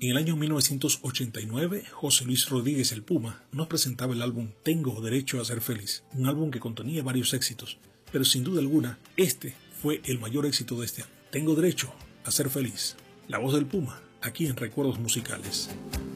En el año 1989, José Luis Rodríguez el Puma nos presentaba el álbum Tengo Derecho a Ser Feliz, un álbum que contenía varios éxitos, pero sin duda alguna, este fue el mayor éxito de este año. Tengo Derecho a Ser Feliz, la voz del Puma, aquí en Recuerdos Musicales.